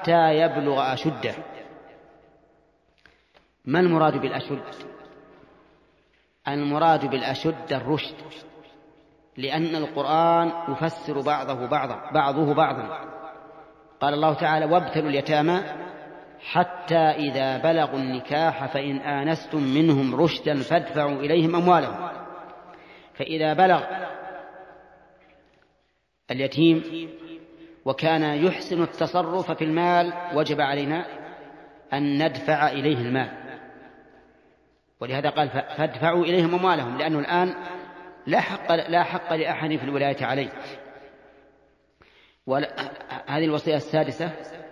حتى يبلغ أشده. ما المراد بالأشد؟ المراد بالأشد الرشد، لأن القرآن يفسر بعضه بعضا. قال الله تعالى: وابتلوا اليتامى حتى إذا بلغوا النكاح فإن آنستم منهم رشدا فادفعوا إليهم أموالهم. فإذا بلغ اليتيم وكان يحسن التصرف في المال وجب علينا أن ندفع إليه المال، ولهذا قال: فادفعوا إليهم أموالهم، لأنه الآن لا حق لأحد في الولاية عليه. هذه الوصية السادسة: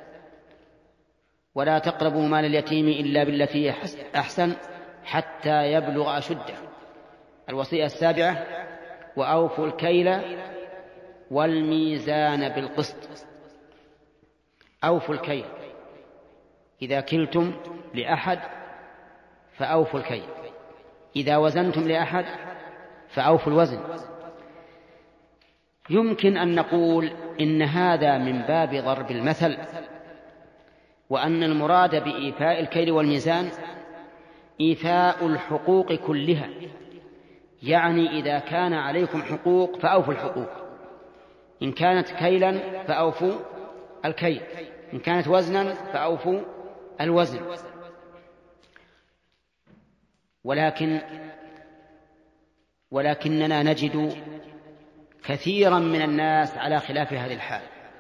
ولا تقربوا مال اليتيم إلا بالتي أحسن حتى يبلغ أشده. الوصية السابعة: وأوفوا الكيل والميزان بالقسط. أوفوا الكيل، إذا كلتم لأحد فأوفوا الكيل، إذا وزنتم لأحد فأوفوا الوزن. يمكن أن نقول إن هذا من باب ضرب المثل، وأن المراد بإيفاء الكيل والميزان إيفاء الحقوق كلها، يعني إذا كان عليكم حقوق فأوفوا الحقوق، إن كانت كيلا فأوفوا الكيل، إن كانت وزنا فأوفوا الوزن. ولكننا نجد كثيرا من الناس على خلاف هذه الحال.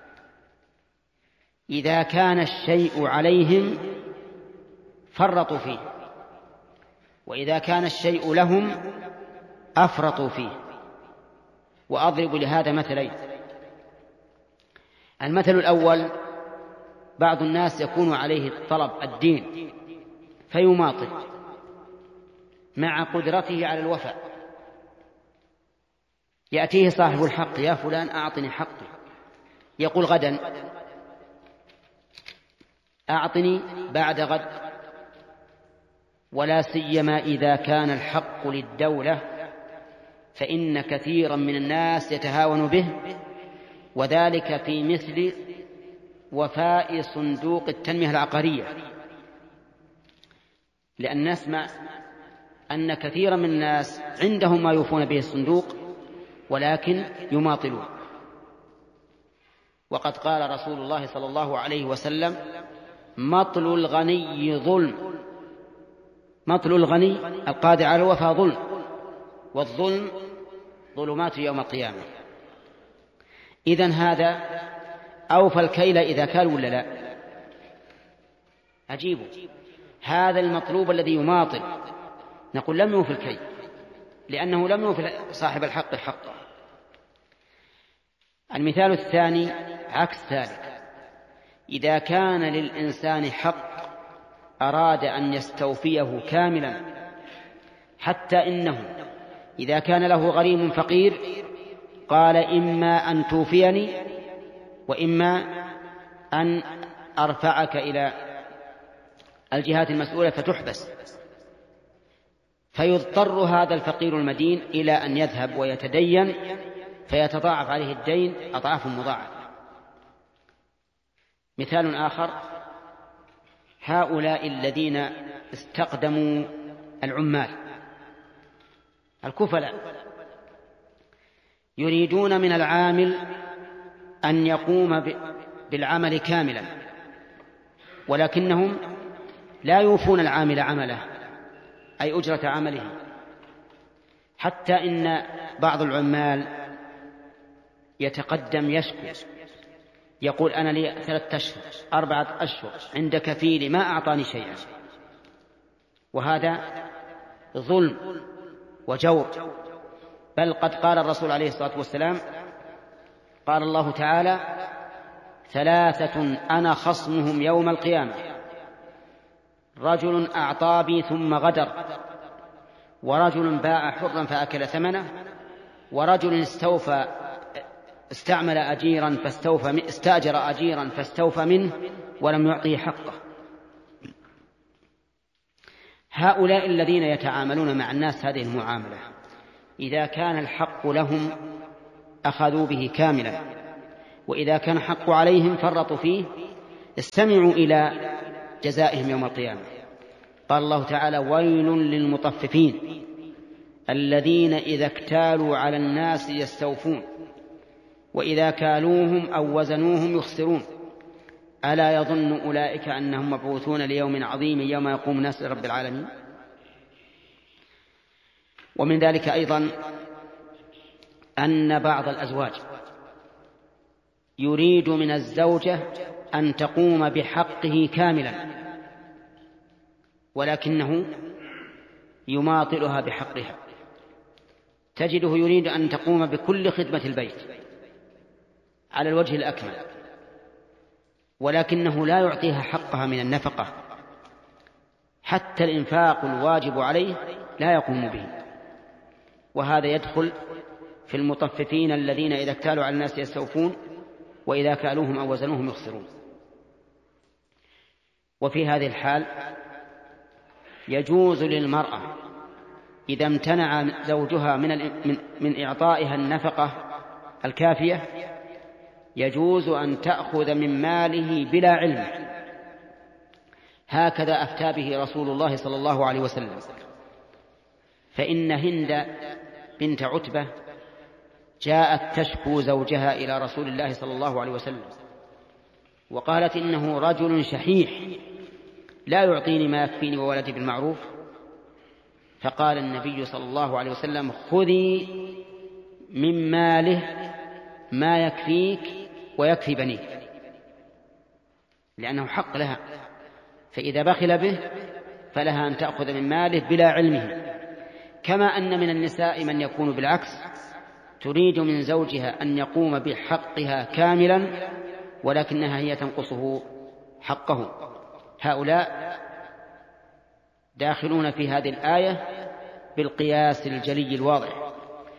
إذا كان الشيء عليهم فرطوا فيه، وإذا كان الشيء لهم أفرطوا فيه. وأضرب لهذا مثلين. المثل الأول: بعض الناس يكون عليه طلب الدين فيماطل مع قدرته على الوفاء، يأتيه صاحب الحق: يا فلان أعطني حقي، يقول: غدا، أعطني بعد غد. ولا سيما إذا كان الحق للدولة، فإن كثيرا من الناس يتهاون به، وذلك في مثل وفاء صندوق التنمية العقارية. لأن نسمع أن كثيرا من الناس عندهم ما يوفون به الصندوق ولكن يماطلون. وقد قال رسول الله صلى الله عليه وسلم: مطل الغني ظلم. مطل الغني القادر على الوفاء ظلم، والظلم ظلمات يوم القيامة. إذن هذا أوفى الكيل إذا كان ولا لا؟ أجيبوا. هذا المطلوب الذي يماطل نقول لم يوفي الكيل، لأنه لم يوفي صاحب الحق حقه. المثال الثاني عكس ذلك: إذا كان للإنسان حق أراد أن يستوفيه كاملا، حتى إنه إذا كان له غريم فقير قال: إما أن توفيني وإما أن أرفعك إلى الجهات المسؤولة فتحبس. فيضطر هذا الفقير المدين إلى أن يذهب ويتدين، فيتضاعف عليه الدين أضعاف مضاعفة. مثال آخر: هؤلاء الذين استقدموا العمال الكفلاء يريدون من العامل أن يقوم بالعمل كاملا، ولكنهم لا يوفون العامل عمله، أي أجرة عمله. حتى إن بعض العمال يتقدم يشكو، يقول: أنا لي 3 أشهر 4 أشهر عند كفيلي ما أعطاني شيئا. وهذا ظلم وجور. بل قد قال الرسول عليه الصلاة والسلام: قال الله تعالى: 3 أنا خصمهم يوم القيامة: رجل أعطى بي ثم غدر، ورجل باع حرا فأكل ثمنه، ورجل استأجر أجيرا فاستوفى منه ولم يعطيه حقه. هؤلاء الذين يتعاملون مع الناس هذه المعاملة إذا كان الحق لهم أخذوا به كاملا، وإذا كان حق عليهم فرطوا فيه، استمعوا إلى جزائهم يوم القيامة. قال الله تعالى: ويل للمطففين الذين إذا اكتالوا على الناس يستوفون وإذا كالوهم أو وزنوهم يخسرون ألا يظن أولئك أنهم مبعوثون ليوم عظيم يوم يقوم الناس لرب العالمين. ومن ذلك أيضا أن بعض الأزواج يريد من الزوجة أن تقوم بحقه كاملا ولكنه يماطلها بحقها، تجده يريد أن تقوم بكل خدمة البيت على الوجه الأكمل ولكنه لا يعطيها حقها من النفقة، حتى الإنفاق الواجب عليه لا يقوم به. وهذا يدخل في المطففين الذين إذا اكتالوا على الناس يستوفون وإذا كالوهم أو وزنوهم يخسرون. وفي هذه الحال يجوز للمرأة إذا امتنع زوجها من إعطائها النفقة الكافية يجوز أن تأخذ من ماله بلا علم. هكذا أفتى به رسول الله صلى الله عليه وسلم. فإن هند بنت عتبة جاءت تشكو زوجها إلى رسول الله صلى الله عليه وسلم وقالت: إنه رجل شحيح لا يعطيني ما يكفيني وولدي بالمعروف. فقال النبي صلى الله عليه وسلم: خذي من ماله ما يكفيك ويكفي بنيك، لأنه حق لها، فإذا بخل به فلها أن تأخذ من ماله بلا علمه. كما أن من النساء من يكون بالعكس، تريد من زوجها أن يقوم بحقها كاملا ولكنها هي تنقصه حقه. هؤلاء داخلون في هذه الآية بالقياس الجلي الواضح.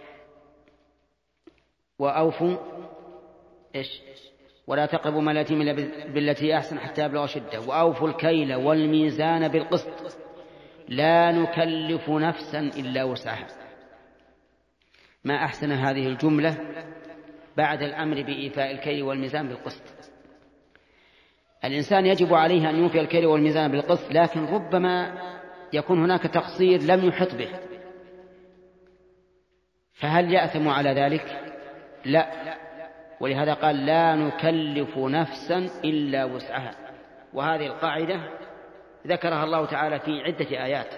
وأوفوا ولا تقربوا مال اليتيم إلا بالتي أحسن حتى يبلغ أشده وأوفوا الكيل والميزان بالقسط لا نكلف نفسا إلا وسعها. ما أحسن هذه الجملة بعد الأمر بإيفاء الكيل والميزان بالقسط. الإنسان يجب عليه أن يوفي الكيل والميزان بالقسط، لكن ربما يكون هناك تقصير لم يحط به، فهل يأثم على ذلك؟ لا. ولهذا قال: لا نكلف نفسا إلا وسعها. وهذه القاعدة ذكرها الله تعالى في عدة آيات.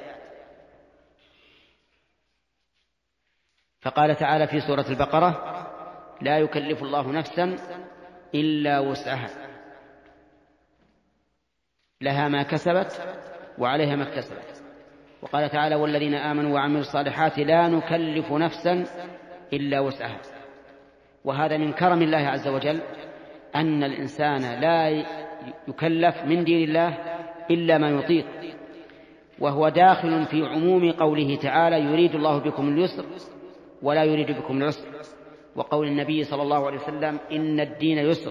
فقال تعالى في سورة البقرة: لا يكلف الله نفسا إلا وسعها لها ما كسبت وعليها ما اكتسبت. وقال تعالى: والذين آمنوا وعملوا الصالحات لا نكلف نفسا إلا وسعها. وهذا من كرم الله عز وجل أن الإنسان لا يكلف من دين الله إلا ما يطيق، وهو داخل في عموم قوله تعالى: يريد الله بكم اليسر ولا يريد بكم العسر، وقول النبي صلى الله عليه وسلم: إن الدين يسر،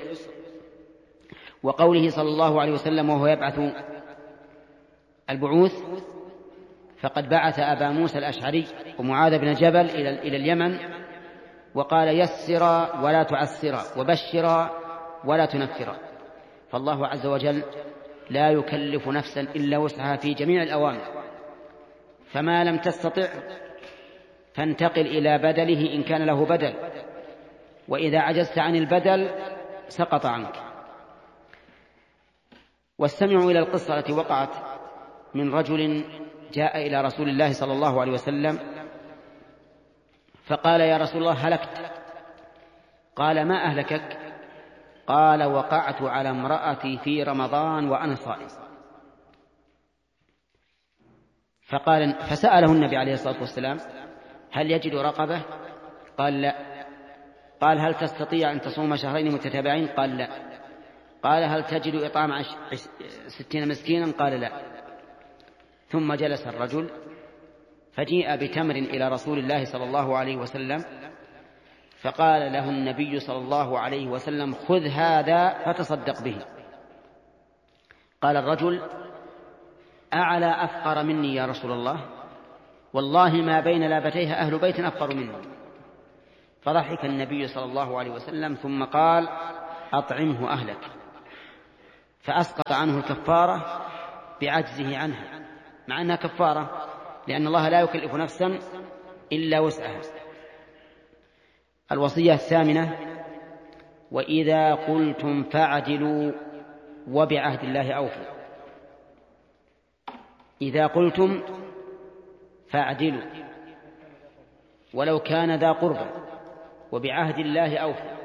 وقوله صلى الله عليه وسلم وهو يبعث البعوث: فقد بعث أبا موسى الأشعري ومعاذ بن جبل إلى اليمن وقال: يسرا ولا تعسرا وبشرا ولا تنفرا. فالله عز وجل لا يكلف نفسا إلا وسعها في جميع الأوامر. فما لم تستطع فانتقل إلى بدله إن كان له بدل، وإذا عجزت عن البدل سقط عنك. واستمعوا إلى القصة التي وقعت من رجل جاء إلى رسول الله صلى الله عليه وسلم فقال: يا رسول الله هلكت. قال: ما أهلكك؟ قال: وقعت على امرأتي في رمضان وأنا صائم. فسأله النبي عليه الصلاة والسلام: هل يجد رقبة؟ قال: لا. قال: هل تستطيع أن تصوم شهرين متتابعين؟ قال: لا. قال: هل تجد إطعام 60 مسكينا؟ قال: لا. ثم جلس الرجل فجيء بتمر إلى رسول الله صلى الله عليه وسلم فقال له النبي صلى الله عليه وسلم: خذ هذا فتصدق به. قال الرجل: أعلى أفقر مني يا رسول الله؟ والله ما بين لابتيها أهل بيت أفقر مني. فضحك النبي صلى الله عليه وسلم ثم قال: أطعمه أهلك. فأسقط عنه الكفارة بعجزه عنها، مع أنها كفارة، لأن الله لا يكلف نفسا إلا وسعها. الوصية الثامنة: وإذا قلتم فاعدلوا وبعهد الله أوفوا. إذا قلتم فاعدلوا ولو كان ذا قربى وبعهد الله أوفوا.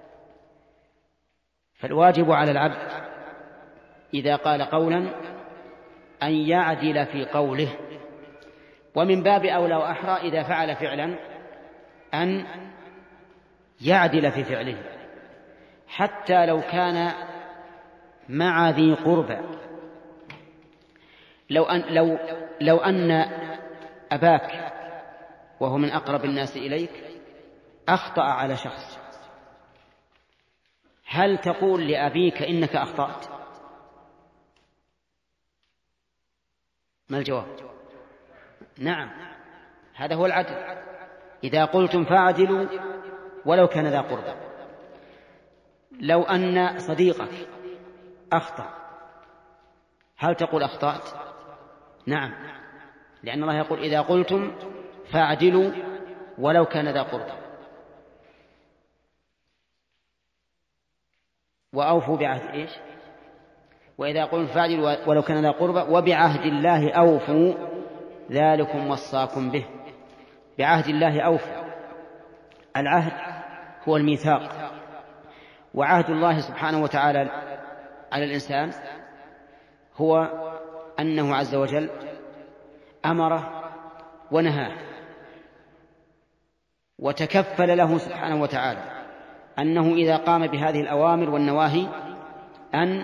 فالواجب على العبد إذا قال قولا أن يعدل في قوله، ومن باب أولى وأحرى إذا فعل فعلا أن يعدل في فعله، حتى لو كان مع ذي قربى. لو أن أباك وهو من أقرب الناس إليك أخطأ على شخص، هل تقول لأبيك إنك أخطأت؟ ما الجواب؟ نعم، هذا هو العدل. إذا قلتم فاعدلوا ولو كان ذا قربى. لو أن صديقك أخطأ هل تقول أخطأت؟ نعم، لأن الله يقول إذا قلتم فاعدلوا ولو كان ذا قربى. وأوفوا بعهد إيش؟ وإذا قلتم فاعدلوا ولو كان ذا قربى وبعهد الله أوفوا ذلكم وصاكم به. بعهد الله أوفوا. العهد هو الميثاق، وعهد الله سبحانه وتعالى على الإنسان هو أنه عز وجل أمره ونهاه، وتكفل له سبحانه وتعالى أنه إذا قام بهذه الأوامر والنواهي أن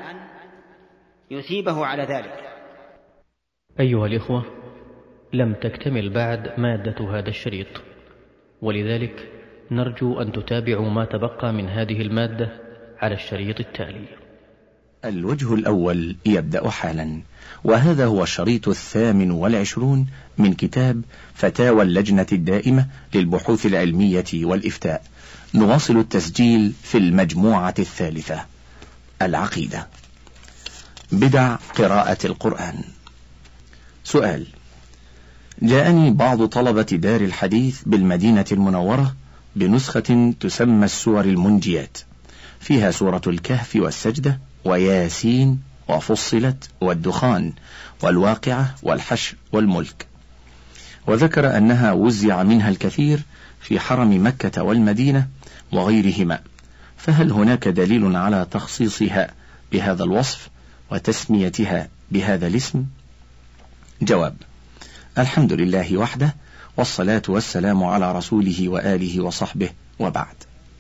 يثيبه على ذلك. أيها الإخوة، لم تكتمل بعد مادة هذا الشريط، ولذلك نرجو أن تتابعوا ما تبقى من هذه المادة على الشريط التالي. الوجه الأول يبدأ حالا، وهذا هو الشريط 28 من كتاب فتاوى اللجنة الدائمة للبحوث العلمية والإفتاء. نواصل التسجيل في المجموعة الثالثة. العقيدة. بدع قراءة القرآن. سؤال: جاءني بعض طلبة دار الحديث بالمدينة المنورة بنسخة تسمى السور المنجيات، فيها سورة الكهف والسجدة وياسين وفصلت والدخان والواقعة والحشر والملك، وذكر أنها وزع منها الكثير في حرم مكة والمدينة وغيرهما، فهل هناك دليل على تخصيصها بهذا الوصف وتسميتها بهذا الاسم؟ جواب: الحمد لله وحده، والصلاة والسلام على رسوله وآله وصحبه، وبعد.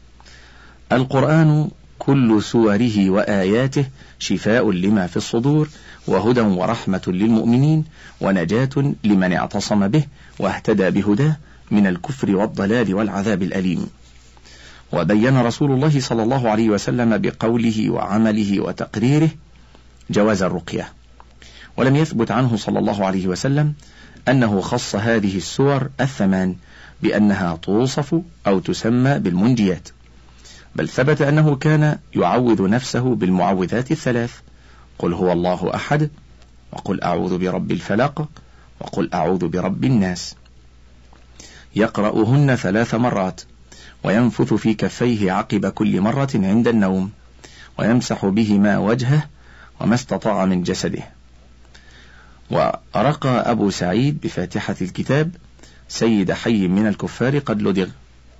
القرآن كل سوره وآياته شفاء لما في الصدور، وهدى ورحمة للمؤمنين، ونجاة لمن اعتصم به واهتدى بهداه من الكفر والضلال والعذاب الأليم. وبين رسول الله صلى الله عليه وسلم بقوله وعمله وتقريره جواز الرقية، ولم يثبت عنه صلى الله عليه وسلم أنه خص هذه السور 8 بأنها توصف أو تسمى بالمنجيات، بل ثبت أنه كان يعوذ نفسه بالمعوذات 3: قل هو الله أحد، وقل أعوذ برب الفلق، وقل أعوذ برب الناس، يقرأهن 3 مرات، وينفث في كفيه عقب كل مرة عند النوم، ويمسح بهما وجهه وما استطاع من جسده. ورقى أبو سعيد بفاتحة الكتاب: سيد حي من الكفار قد لدغ،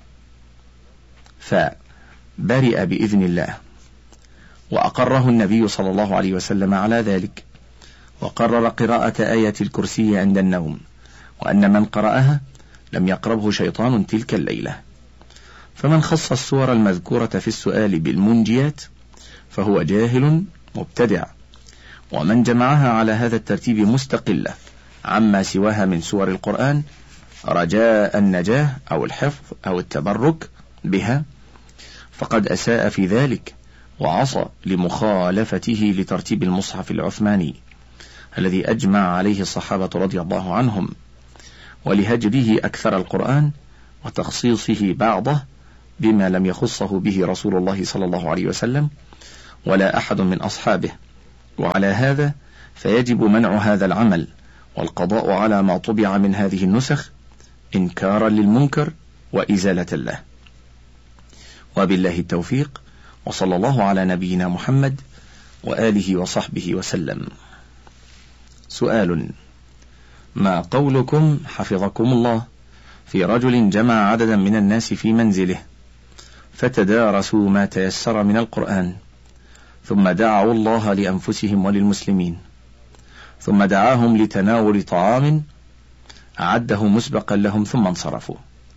فبرئ بإذن الله، وأقره النبي صلى الله عليه وسلم على ذلك، وقرر قراءة آية الكرسي عند النوم، وأن من قرأها لم يقربه شيطان تلك الليلة. فمن خص السور المذكورة في السؤال بالمنجيات فهو جاهل مبتدع، ومن جمعها على هذا الترتيب مستقلة عما سواها من سور القرآن رجاء النجاة أو الحفظ أو التبرك بها فقد أساء في ذلك، وعصى لمخالفته لترتيب المصحف العثماني الذي أجمع عليه الصحابة رضي الله عنهم، ولهجره أكثر القرآن وتخصيصه بعضه بما لم يخصه به رسول الله صلى الله عليه وسلم ولا أحد من أصحابه، وعلى هذا فيجب منع هذا العمل والقضاء على ما طبع من هذه النسخ إنكارا للمنكر وإزالة له. وبالله التوفيق، وصلى الله على نبينا محمد وآله وصحبه وسلم. سؤال: ما قولكم حفظكم الله في رجل جمع عددا من الناس في منزله فتدارسوا ما تيسر من القرآن، ثم دعوا الله لأنفسهم وللمسلمين، ثم دعاهم لتناول طعام أعده مسبقا لهم ثم انصرفوا؟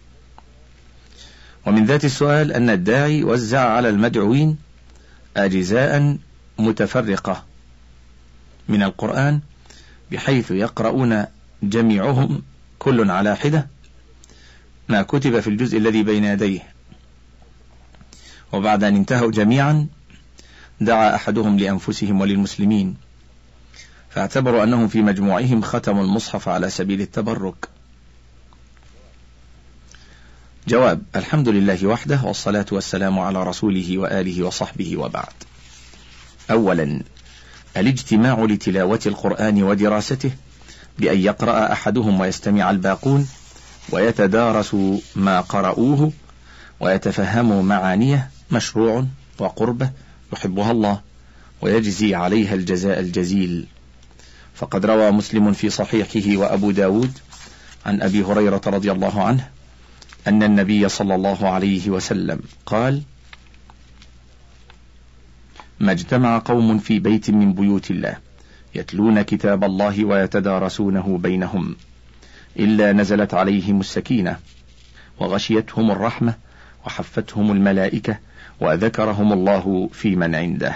ومن ذات السؤال أن الداعي وزع على المدعوين أجزاء متفرقة من القرآن بحيث يقرؤون جميعهم كل على حدة ما كتب في الجزء الذي بين يديه، وبعد أن انتهوا جميعا دعا أحدهم لأنفسهم وللمسلمين، فاعتبروا أنهم في مجموعهم ختموا المصحف على سبيل التبرك. جواب: الحمد لله وحده، والصلاة والسلام على رسوله وآله وصحبه، وبعد. أولا، الاجتماع لتلاوة القرآن ودراسته بأن يقرأ أحدهم ويستمع الباقون ويتدارسوا ما قرأوه ويتفهموا معانيه مشروع وقربة يحبها الله ويجزي عليها الجزاء الجزيل. فقد روى مسلم في صحيحه وأبو داود عن أبي هريرة رضي الله عنه أن النبي صلى الله عليه وسلم قال: ما اجتمع قوم في بيت من بيوت الله يتلون كتاب الله ويتدارسونه بينهم إلا نزلت عليهم السكينة وغشيتهم الرحمة وحفتهم الملائكة وذكرهم الله في من عنده.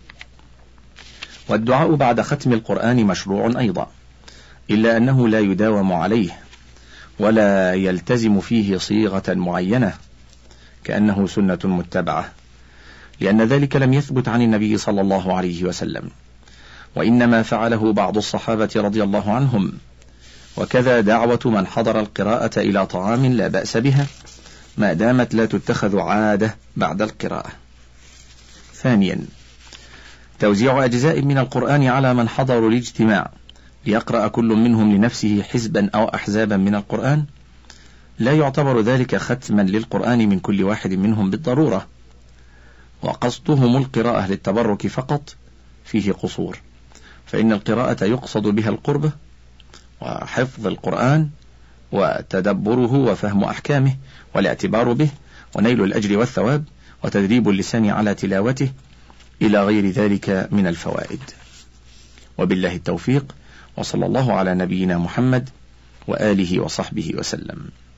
والدعاء بعد ختم القرآن مشروع أيضا، إلا أنه لا يداوم عليه ولا يلتزم فيه صيغة معينة كأنه سنة متبعة، لأن ذلك لم يثبت عن النبي صلى الله عليه وسلم، وإنما فعله بعض الصحابة رضي الله عنهم. وكذا دعوة من حضر القراءة إلى طعام لا بأس بها ما دامت لا تتخذ عادة بعد القراءة. ثانيا، توزيع أجزاء من القرآن على من حضروا الاجتماع ليقرأ كل منهم لنفسه حزبا أو أحزابا من القرآن لا يعتبر ذلك ختما للقرآن من كل واحد منهم بالضرورة، وقصدهم القراءة للتبرك فقط فيه قصور، فإن القراءة يقصد بها القربة وحفظ القرآن وتدبره وفهم أحكامه والاعتبار به ونيل الأجر والثواب وتدريب اللسان على تلاوته إلى غير ذلك من الفوائد. وبالله التوفيق، وصلى الله على نبينا محمد وآله وصحبه وسلم.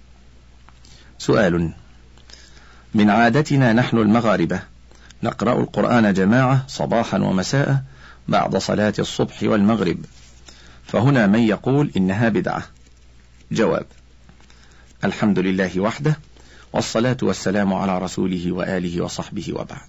سؤال: من عادتنا نحن المغاربة نقرأ القرآن جماعة صباحا ومساء بعد صلاة الصبح والمغرب، فهنا من يقول إنها بدعة. جواب: الحمد لله وحده، والصلاة والسلام على رسوله وآله وصحبه، وبعد.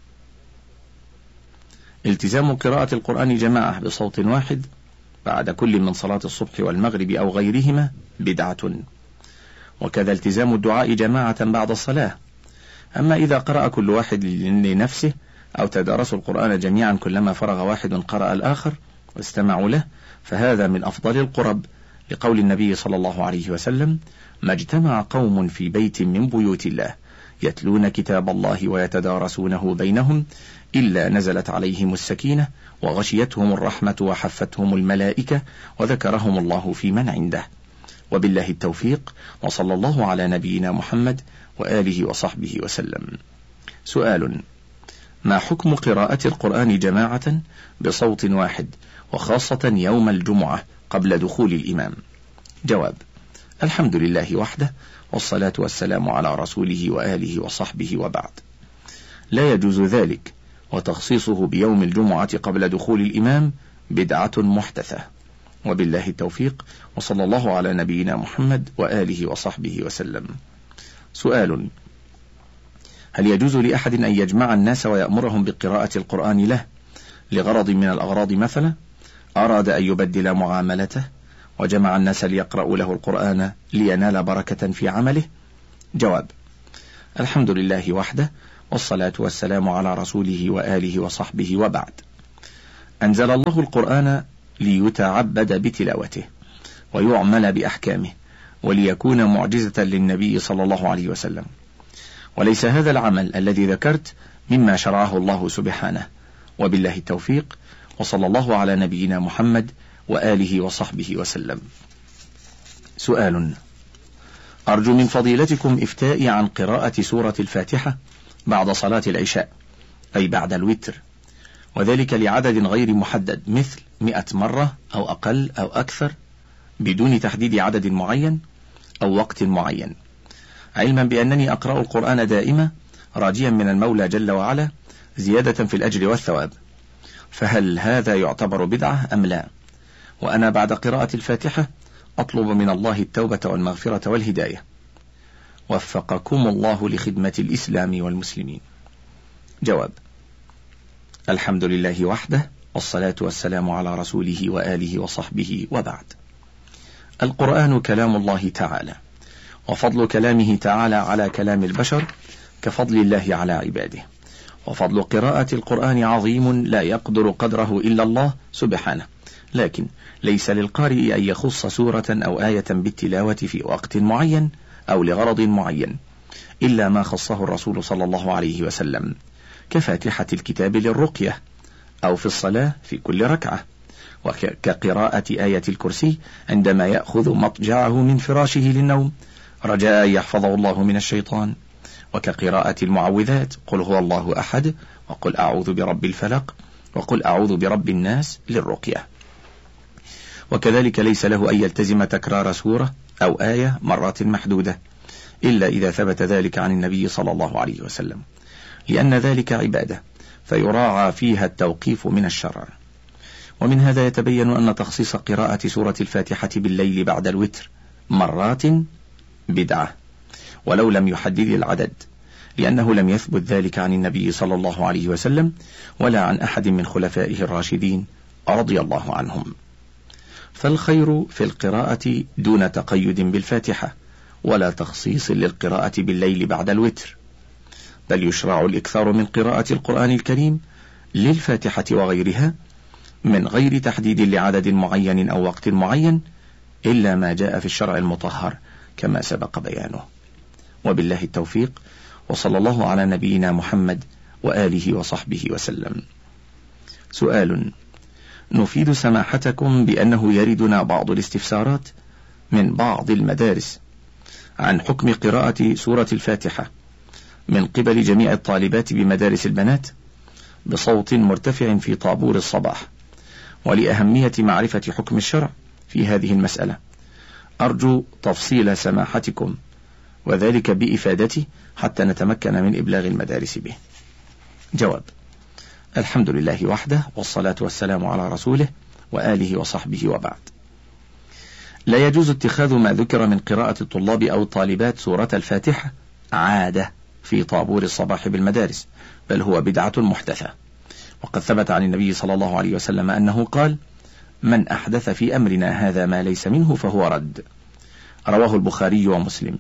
التزام قراءة القرآن جماعة بصوت واحد بعد كل من صلاة الصبح والمغرب أو غيرهما بدعة، وكذا التزام الدعاء جماعة بعد الصلاة. أما إذا قرأ كل واحد لنفسه أو تدارسوا القرآن جميعا كلما فرغ واحد قرأ الآخر واستمعوا له فهذا من أفضل القرب، لقول النبي صلى الله عليه وسلم: ما اجتمع قوم في بيت من بيوت الله يتلون كتاب الله ويتدارسونه بينهم إلا نزلت عليهم السكينة وغشيتهم الرحمة وحفتهم الملائكة وذكرهم الله في من عنده. وبالله التوفيق، وصلى الله على نبينا محمد وآله وصحبه وسلم. سؤال: ما حكم قراءة القرآن جماعة بصوت واحد وخاصة يوم الجمعة قبل دخول الإمام؟ جواب: الحمد لله وحده، والصلاة والسلام على رسوله وآله وصحبه، وبعد. لا يجوز ذلك، وتخصيصه بيوم الجمعة قبل دخول الإمام بدعة محدثة. وبالله التوفيق، وصلى الله على نبينا محمد وآله وصحبه وسلم. سؤال: هل يجوز لأحد أن يجمع الناس ويأمرهم بقراءة القرآن له لغرض من الأغراض؟ مثلا أراد أن يبدل معاملته وجمع الناس ليقرأوا له القرآن لينال بركة في عمله؟ جواب: الحمد لله وحده، والصلاة والسلام على رسوله وآله وصحبه، وبعد. أنزل الله القرآن ليتعبد بتلاوته ويعمل بأحكامه وليكون معجزة للنبي صلى الله عليه وسلم، وليس هذا العمل الذي ذكرت مما شرعه الله سبحانه. وبالله التوفيق، وصلى الله على نبينا محمد وآله وصحبه وسلم. سؤال: أرجو من فضيلتكم إفتائي عن قراءة سورة الفاتحة بعد صلاة العشاء، أي بعد الوتر، وذلك لعدد غير محدد، مثل 100 مرة أو أقل أو أكثر، بدون تحديد عدد معين أو وقت معين، علما بأنني أقرأ القرآن دائما راجيا من المولى جل وعلا زيادة في الأجر والثواب، فهل هذا يعتبر بدعة أم لا؟ وأنا بعد قراءة الفاتحة أطلب من الله التوبة والمغفرة والهداية. وفقكم الله لخدمة الإسلام والمسلمين. جواب: الحمد لله وحده، والصلاة والسلام على رسوله وآله وصحبه، وبعد. القرآن كلام الله تعالى، وفضل كلامه تعالى على كلام البشر كفضل الله على عباده، وفضل قراءة القرآن عظيم لا يقدر قدره إلا الله سبحانه، لكن ليس للقارئ أن يخص سورة أو آية بالتلاوة في وقت معين أو لغرض معين، إلا ما خصه الرسول صلى الله عليه وسلم، كفاتحة الكتاب للرقية، أو في الصلاة في كل ركعة، وكقراءة آية الكرسي عندما يأخذ مضجعه من فراشه للنوم رجاء يحفظه الله من الشيطان، وكقراءة المعوذات: قل هو الله أحد، وقل أعوذ برب الفلق، وقل أعوذ برب الناس للرقية. وكذلك ليس له أن يلتزم تكرار سورة أو آية مرات محدودة، إلا إذا ثبت ذلك عن النبي صلى الله عليه وسلم، لأن ذلك عبادة فيراعى فيها التوقيف من الشرع. ومن هذا يتبين أن تخصيص قراءة سورة الفاتحة بالليل بعد الوتر مرات بدعة، ولو لم يحدد العدد، لأنه لم يثبت ذلك عن النبي صلى الله عليه وسلم ولا عن أحد من خلفائه الراشدين رضي الله عنهم. فالخير في القراءة دون تقيد بالفاتحة، ولا تخصيص للقراءة بالليل بعد الوتر، بل يشرع الإكثار من قراءة القرآن الكريم للفاتحة وغيرها من غير تحديد لعدد معين أو وقت معين، إلا ما جاء في الشرع المطهر كما سبق بيانه. وبالله التوفيق، وصلى الله على نبينا محمد وآله وصحبه وسلم. سؤال: نفيد سماحتكم بأنه يردنا بعض الاستفسارات من بعض المدارس عن حكم قراءة سورة الفاتحة من قبل جميع الطالبات بمدارس البنات بصوت مرتفع في طابور الصباح، ولأهمية معرفة حكم الشرع في هذه المسألة، أرجو تفصيل سماحتكم وذلك بإفادتي حتى نتمكن من إبلاغ المدارس به. جواب: الحمد لله وحده، والصلاة والسلام على رسوله وآله وصحبه، وبعد. لا يجوز اتخاذ ما ذكر من قراءة الطلاب أو الطالبات سورة الفاتحة عادة في طابور الصباح بالمدارس، بل هو بدعة محدثة. وقد ثبت عن النبي صلى الله عليه وسلم أنه قال: من أحدث في أمرنا هذا ما ليس منه فهو رد. رواه البخاري ومسلم.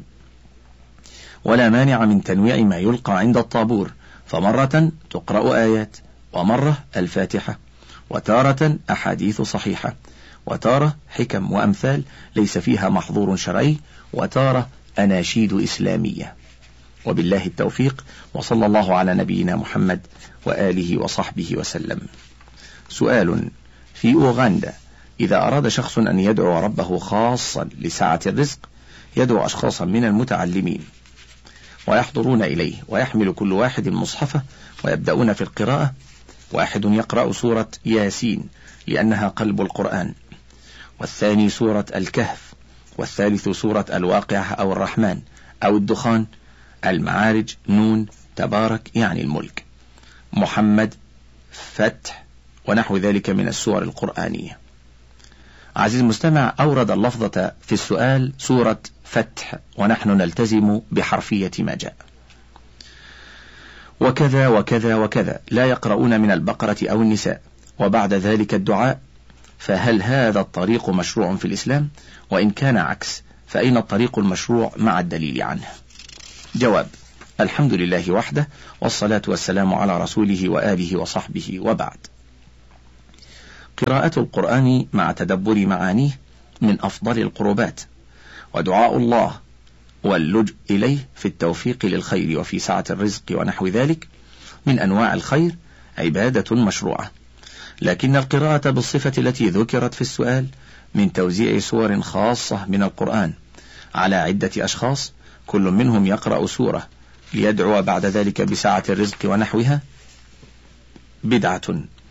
ولا مانع من تنويع ما يلقى عند الطابور، فمرة تقرأ آيات، ومرة الفاتحة، وتارة أحاديث صحيحة، وتارة حكم وأمثال ليس فيها محظور شرعي، وتارة أناشيد إسلامية. وبالله التوفيق، وصلى الله على نبينا محمد وآله وصحبه وسلم. سؤال: في أوغندا إذا أراد شخص أن يدعو ربه خاصا لسعة الرزق يدعو أشخاصا من المتعلمين ويحضرون إليه، ويحمل كل واحد مصحفه ويبدأون في القراءة. واحد يقرأ سورة ياسين لأنها قلب القرآن، والثاني سورة الكهف، والثالث سورة الواقعة أو الرحمن أو الدخان، المعارج، نون، تبارك يعني الملك، محمد، فتح، ونحو ذلك من السور القرآنية. عزيز المستمع، أورد اللفظة في السؤال سورة فتح، ونحن نلتزم بحرفية ما جاء. وكذا وكذا وكذا، لا يقرؤون من البقرة أو النساء، وبعد ذلك الدعاء. فهل هذا الطريق مشروع في الإسلام؟ وإن كان عكس، فأين الطريق المشروع مع الدليل عنه؟ جواب: الحمد لله وحده، والصلاة والسلام على رسوله وآله وصحبه، وبعد. قراءة القرآن مع تدبر معانيه من أفضل القربات، ودعاء الله واللجء إليه في التوفيق للخير وفي سعة الرزق ونحو ذلك من أنواع الخير عبادة مشروعة، لكن القراءة بالصفة التي ذكرت في السؤال من توزيع سور خاصة من القرآن على عدة أشخاص كل منهم يقرأ سورة ليدعو بعد ذلك بسعة الرزق ونحوها بدعة،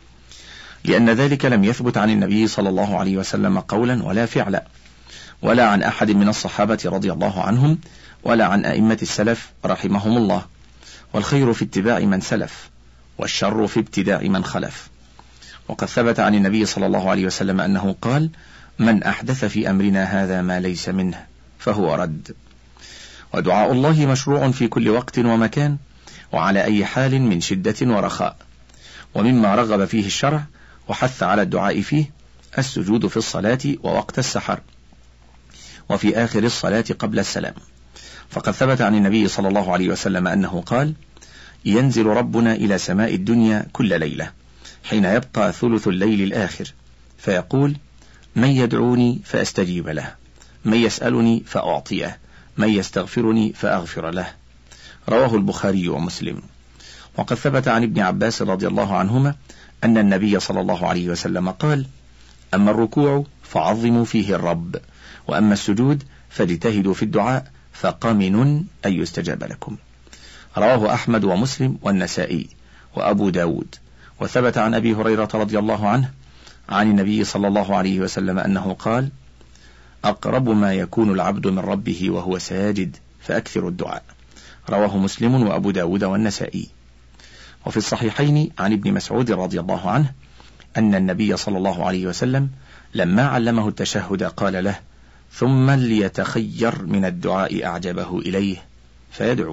لأن ذلك لم يثبت عن النبي صلى الله عليه وسلم قولا ولا فعلا، ولا عن أحد من الصحابة رضي الله عنهم، ولا عن أئمة السلف رحمهم الله. والخير في اتباع من سلف، والشر في ابتداع من خلف. وقد ثبت عن النبي صلى الله عليه وسلم أنه قال: من أحدث في أمرنا هذا ما ليس منه فهو رد. ودعاء الله مشروع في كل وقت ومكان وعلى أي حال من شدة ورخاء، ومما رغب فيه الشرع وحث على الدعاء فيه السجود في الصلاة ووقت السحر وفي آخر الصلاة قبل السلام، فقد ثبت عن النبي صلى الله عليه وسلم أنه قال: ينزل ربنا إلى سماء الدنيا كل ليلة حين يبقى ثلث الليل الآخر فيقول: من يدعوني فأستجيب له، من يسألني فأعطيه، من يستغفرني فأغفر له. رواه البخاري ومسلم. وقد ثبت عن ابن عباس رضي الله عنهما أن النبي صلى الله عليه وسلم قال: أما الركوع فعظموا فيه الرب، وأما السجود فاجتهدوا في الدعاء فقمن أن يستجاب لكم. رواه أحمد ومسلم والنسائي وأبو داود. وثبت عن أبي هريرة رضي الله عنه عن النبي صلى الله عليه وسلم أنه قال: أقرب ما يكون العبد من ربه وهو ساجد فأكثر الدعاء. رواه مسلم وأبو داود والنسائي. وفي الصحيحين عن ابن مسعود رضي الله عنه أن النبي صلى الله عليه وسلم لما علمه التشهد قال له: ثم ليتخير من الدعاء أعجبه إليه فيدعو.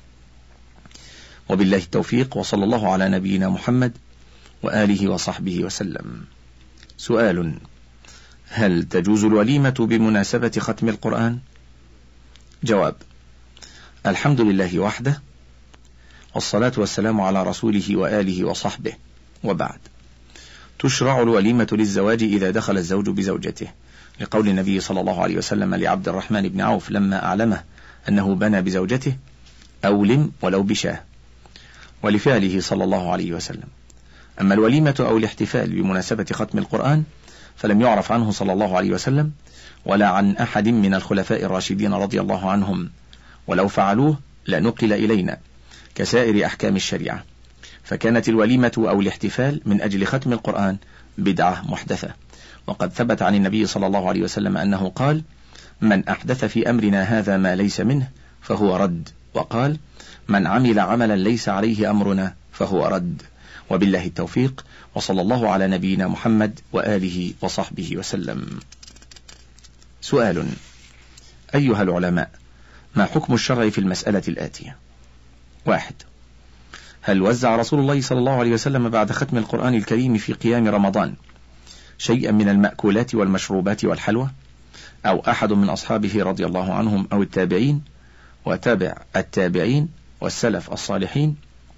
وبالله التوفيق، وصلى الله على نبينا محمد وآله وصحبه وسلم. سؤال: هل تجوز الوليمة بمناسبة ختم القرآن؟ جواب: الحمد لله وحده، والصلاة والسلام على رسوله وآله وصحبه، وبعد. تشرع الوليمة للزواج إذا دخل الزوج بزوجته، لقول النبي صلى الله عليه وسلم لعبد الرحمن بن عوف لما أعلمه أنه بنى بزوجته: أولم ولو بشاه، ولفعله صلى الله عليه وسلم. أما الوليمة أو الاحتفال بمناسبة ختم القرآن فلم يعرف عنه صلى الله عليه وسلم ولا عن أحد من الخلفاء الراشدين رضي الله عنهم، ولو فعلوه لنقل إلينا كسائر أحكام الشريعة، فكانت الوليمة أو الاحتفال من أجل ختم القرآن بدعة محدثة. وقد ثبت عن النبي صلى الله عليه وسلم أنه قال: من أحدث في أمرنا هذا ما ليس منه فهو رد، وقال: من عمل عملا ليس عليه أمرنا فهو رد. وبالله التوفيق، وصلى الله على نبينا محمد وآله وصحبه وسلم. سؤال: أيها العلماء، ما حكم الشرع في المسألة الآتية؟ 1. هل وزع رسول الله صلى الله عليه وسلم بعد ختم القرآن الكريم في قيام رمضان شيئا من المأكولات والمشروبات والحلوى، أو أحد من أصحابه رضي الله عنهم أو التابعين وتابع التابعين والسلف الصالحين؟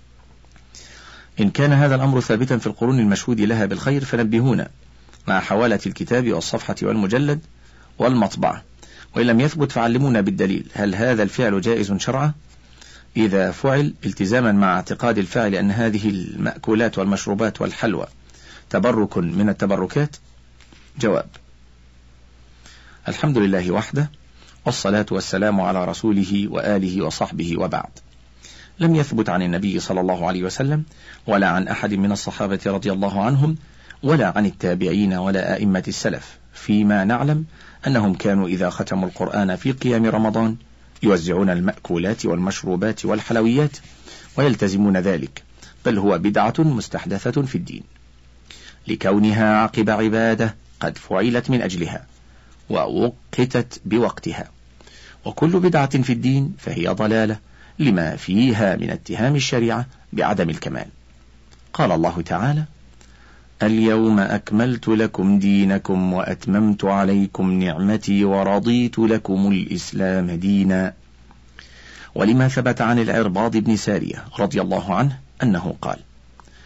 إن كان هذا الأمر ثابتا في القرون المشهود لها بالخير فنبهونا مع حوالة الكتاب والصفحة والمجلد والمطبعة، وإن لم يثبت فعلمونا بالدليل. هل هذا الفعل جائز شرعا إذا فعل التزاما مع اعتقاد الفاعل أن هذه المأكولات والمشروبات والحلوى تبرك من التبركات؟ جواب: الحمد لله وحده، والصلاة والسلام على رسوله وآله وصحبه، وبعد. لم يثبت عن النبي صلى الله عليه وسلم ولا عن أحد من الصحابة رضي الله عنهم ولا عن التابعين ولا أئمة السلف فيما نعلم أنهم كانوا إذا ختموا القرآن في قيام رمضان يوزعون المأكولات والمشروبات والحلويات ويلتزمون ذلك، بل هو بدعة مستحدثة في الدين، لكونها عقب عبادة قد فعلت من أجلها ووقتت بوقتها. وكل بدعة في الدين فهي ضلالة لما فيها من اتهام الشريعة بعدم الكمال. قال الله تعالى: اليوم أكملت لكم دينكم وأتممت عليكم نعمتي ورضيت لكم الإسلام دينا. ولما ثبت عن العرباض بن سارية رضي الله عنه أنه قال: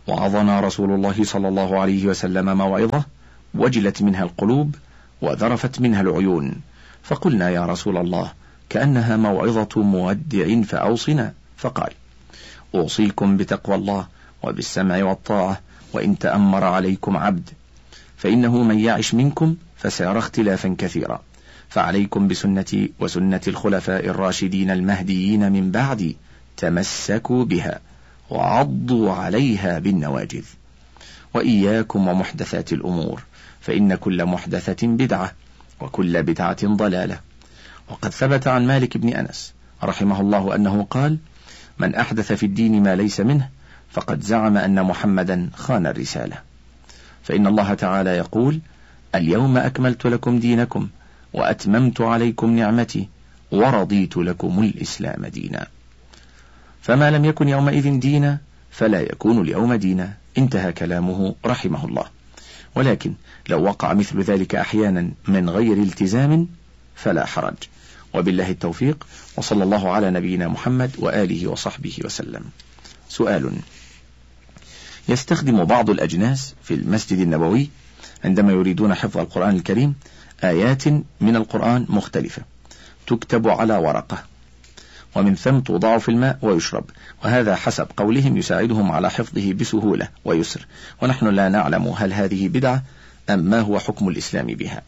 وعظنا رسول الله صلى الله عليه وسلم موعظة وجلت منها القلوب وذرفت منها العيون، فقلنا يا رسول الله كأنها موعظة مودع فأوصنا، فقال: أوصيكم بتقوى الله وبالسمع والطاعة وإن تأمر عليكم عبد، فإنه من يعش منكم فسيرى اختلافا كثيرا، فعليكم بسنتي وسنة الخلفاء الراشدين المهديين من بعدي، تمسكوا بها وعضوا عليها بالنواجذ، وإياكم ومحدثات الأمور، فإن كل محدثة بدعة وكل بدعة ضلالة. وقد ثبت عن مالك بن أنس رحمه الله أنه قال: من أحدث في الدين ما ليس منه فقد زعم أن محمدا خان الرسالة. فإن الله تعالى يقول: اليوم أكملت لكم دينكم وأتممت عليكم نعمتي ورضيت لكم الإسلام دينا. فما لم يكن يومئذ دينا فلا يكون اليوم دينا. انتهى كلامه رحمه الله. ولكن لو وقع مثل ذلك أحيانا من غير التزام فلا حرج، وبالله التوفيق، وصلى الله على نبينا محمد وآله وصحبه وسلم. سؤال: يستخدم بعض الأجناس في المسجد النبوي عندما يريدون حفظ القرآن الكريم آيات من القرآن مختلفة تكتب على ورقة ومن ثم توضع في الماء ويشرب، وهذا حسب قولهم يساعدهم على حفظه بسهولة ويسر، ونحن لا نعلم هل هذه بدعة أم ما هو حكم الإسلام بها.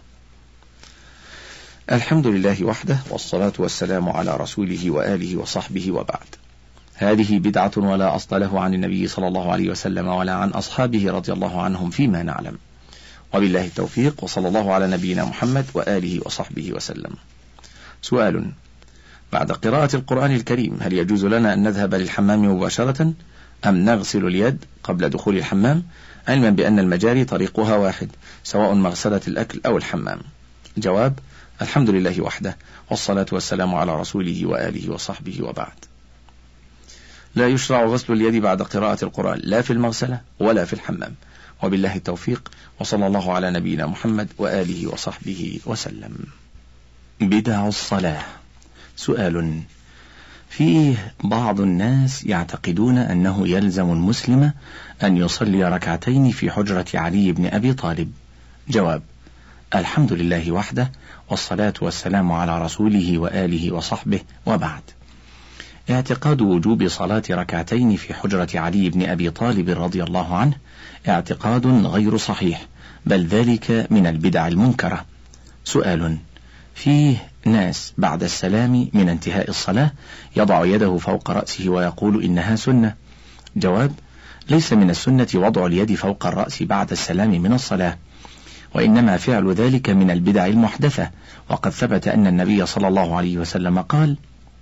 الحمد لله وحده، والصلاة والسلام على رسوله وآله وصحبه، وبعد. هذه بدعة ولا أصل له عن النبي صلى الله عليه وسلم ولا عن أصحابه رضي الله عنهم فيما نعلم، وبالله التوفيق، وصلى الله على نبينا محمد وآله وصحبه وسلم. سؤال: بعد قراءة القرآن الكريم هل يجوز لنا أن نذهب للحمام مباشرة أم نغسل اليد قبل دخول الحمام، علما بأن المجاري طريقها واحد سواء مغسلة الأكل أو الحمام؟ جواب: الحمد لله وحده، والصلاة والسلام على رسوله وآله وصحبه، وبعد. لا يشرع غسل اليد بعد قراءة القرآن لا في المغسلة ولا في الحمام، وبالله التوفيق، وصلى الله على نبينا محمد وآله وصحبه وسلم. بدع الصلاة. سؤال: فيه بعض الناس يعتقدون أنه يلزم المسلم أن يصلي ركعتين في حجرة علي بن أبي طالب. جواب: الحمد لله وحده، والصلاة والسلام على رسوله وآله وصحبه، وبعد. اعتقاد وجوب صلاة ركعتين في حجرة علي بن أبي طالب رضي الله عنه اعتقاد غير صحيح، بل ذلك من البدع المنكرة. سؤال: فيه ناس بعد السلام من انتهاء الصلاة يضع يده فوق رأسه ويقول إنها سنة. جواب: ليس من السنة وضع اليد فوق الرأس بعد السلام من الصلاة، وإنما فعل ذلك من البدع المحدثة، وقد ثبت أن النبي صلى الله عليه وسلم قال: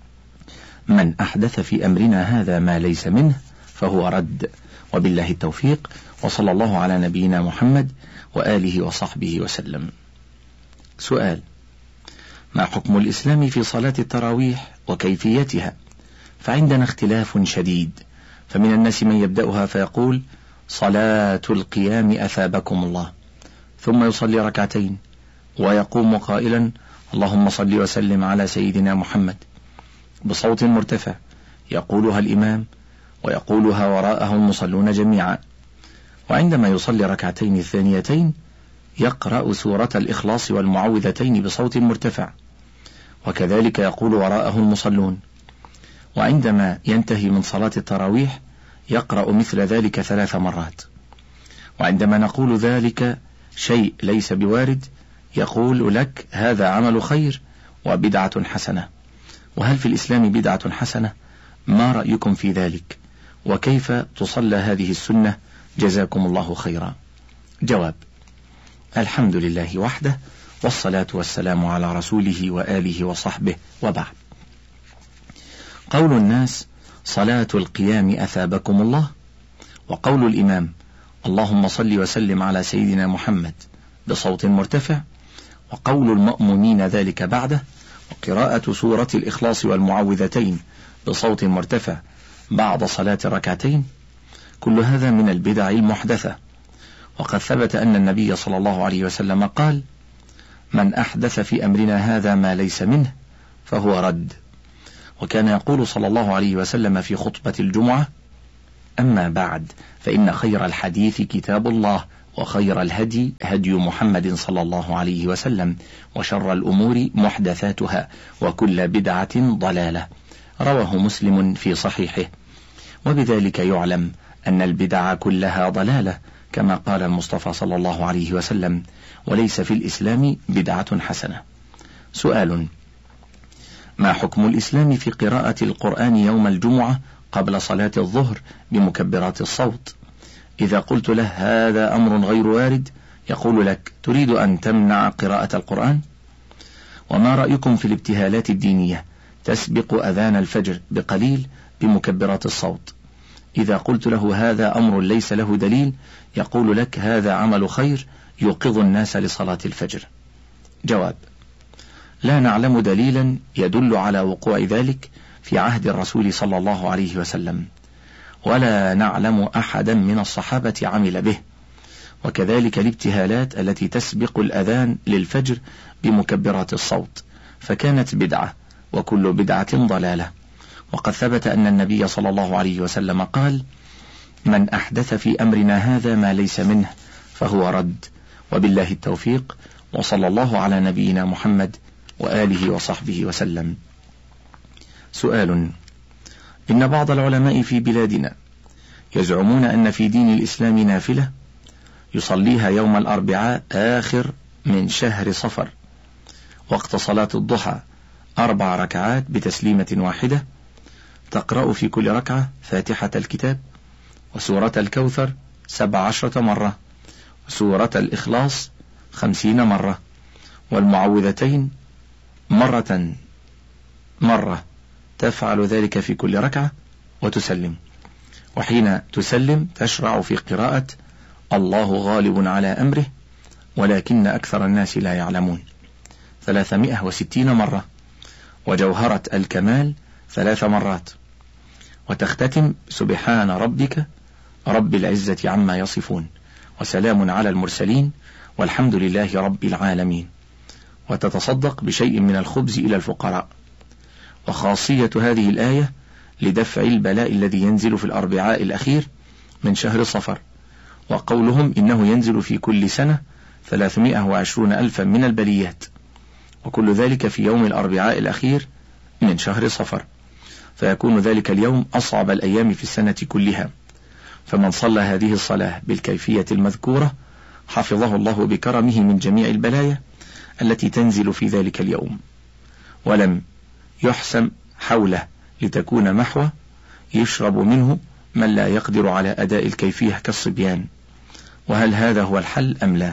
من أحدث في أمرنا هذا ما ليس منه فهو رد، وبالله التوفيق، وصلى الله على نبينا محمد وآله وصحبه وسلم. سؤال: ما حكم الإسلام في صلاة التراويح وكيفيتها؟ فعندنا اختلاف شديد، فمن الناس من يبدأها فيقول: صلاة القيام أثابكم الله، ثم يصلي ركعتين ويقوم قائلا: اللهم صل وسلم على سيدنا محمد، بصوت مرتفع يقولها الإمام ويقولها وراءه المصلون جميعا، وعندما يصلي ركعتين الثانيتين يقرأ سورة الإخلاص والمعوذتين بصوت مرتفع، وكذلك يقول وراءه المصلون، وعندما ينتهي من صلاة التراويح يقرأ مثل ذلك 3 مرات، وعندما نقول ذلك شيء ليس بوارد يقول لك: هذا عمل خير وبدعة حسنة. وهل في الإسلام بدعة حسنة؟ ما رأيكم في ذلك؟ وكيف تصلى هذه السنة؟ جزاكم الله خيرا. جواب: الحمد لله وحده، والصلاة والسلام على رسوله وآله وصحبه، وبعد. قول الناس: صلاة القيام أثابكم الله، وقول الإمام: اللهم صل وسلم على سيدنا محمد بصوت مرتفع، وقول المأمومين ذلك بعده، وقراءة سورة الإخلاص والمعوذتين بصوت مرتفع بعد صلاة ركعتين، كل هذا من البدع المحدثة، وقد ثبت أن النبي صلى الله عليه وسلم قال: من أحدث في أمرنا هذا ما ليس منه فهو رد. وكان يقول صلى الله عليه وسلم في خطبة الجمعة: أما بعد، فإن خير الحديث كتاب الله، وخير الهدي هدي محمد صلى الله عليه وسلم، وشر الأمور محدثاتها، وكل بدعة ضلالة. رواه مسلم في صحيحه. وبذلك يعلم أن البدع كلها ضلالة، كما قال المصطفى صلى الله عليه وسلم: وليس في الإسلام بدعة حسنة. سؤال: ما حكم الإسلام في قراءة القرآن يوم الجمعة قبل صلاة الظهر بمكبرات الصوت؟ إذا قلت له هذا أمر غير وارد، يقول لك: تريد أن تمنع قراءة القرآن؟ وما رأيكم في الابتهالات الدينية تسبق أذان الفجر بقليل بمكبرات الصوت؟ إذا قلت له هذا أمر ليس له دليل، يقول لك: هذا عمل خير يوقظ الناس لصلاة الفجر. جواب: لا نعلم دليلا يدل على وقوع ذلك في عهد الرسول صلى الله عليه وسلم، ولا نعلم أحدا من الصحابة عمل به. وكذلك الابتهالات التي تسبق الأذان للفجر بمكبرات الصوت، فكانت بدعة، وكل بدعة ضلالة. وقد ثبت أن النبي صلى الله عليه وسلم قال: من أحدث في أمرنا هذا ما ليس منه فهو رد. وبالله التوفيق، وصلى الله على نبينا محمد وآله وصحبه وسلم. سؤال: إن بعض العلماء في بلادنا يزعمون أن في دين الإسلام نافلة يصليها يوم الأربعاء آخر من شهر صفر، وقت صلاة الضحى 4 ركعات بتسليمة واحدة، تقرأ في كل ركعة فاتحة الكتاب، وسورة الكوثر 17 مرة، وسورة الإخلاص 50 مرة، والمعوذتين مرة، تفعل ذلك في كل ركعة وتسلم، وحين تسلم تشرع في قراءة الله غالب على أمره ولكن أكثر الناس لا يعلمون 360 مرة، وجوهرة الكمال 3 مرات، وتختتم سبحان ربك رب العزة عما يصفون وسلام على المرسلين والحمد لله رب العالمين، وتتصدق بشيء من الخبز إلى الفقراء. وخاصية هذه الآية لدفع البلاء الذي ينزل في الأربعاء الأخير من شهر صفر، وقولهم إنه ينزل في كل سنة 320 ألفا من البليات، وكل ذلك في يوم الأربعاء الأخير من شهر صفر، فيكون ذلك اليوم أصعب الأيام في السنة كلها. فمن صلى هذه الصلاة بالكيفية المذكورة حفظه الله بكرمه من جميع البلايا التي تنزل في ذلك اليوم، ولم يحسم حوله لتكون محوى يشرب منه من لا يقدر على أداء الكيفية كالصبيان. وهل هذا هو الحل أم لا؟